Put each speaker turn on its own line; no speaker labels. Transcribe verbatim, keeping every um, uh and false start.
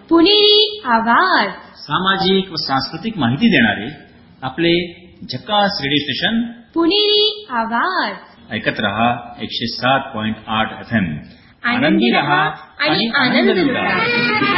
पुणेरी आवाज.
सामाजिक व सांस्कृतिक माहिती देणारे आपले झकास रेडिओ स्टेशन
पुणेरी आवाज.
ऐकत रहा एकशे सात पॉइंट आठ एफ एम.
आनंदी रहा आणि आनंद लुटा.